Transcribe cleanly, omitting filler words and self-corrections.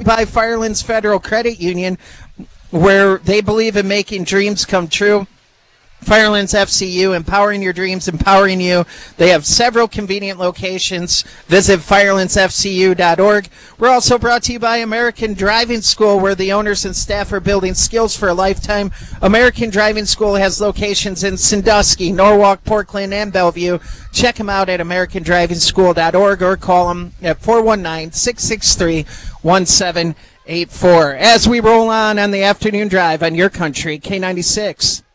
by Firelands Federal Credit Union, where they believe in making dreams come true. Firelands FCU, empowering your dreams, empowering you. They have several convenient locations. Visit firelandsfcu.org. We're also brought to you by American Driving School, where the owners and staff are building skills for a lifetime. American Driving School has locations in Sandusky, Norwalk, Portland, and Bellevue. Check them out at americandrivingschool.org or call them at 419-663-1784. As we roll on the afternoon drive on your country, K96.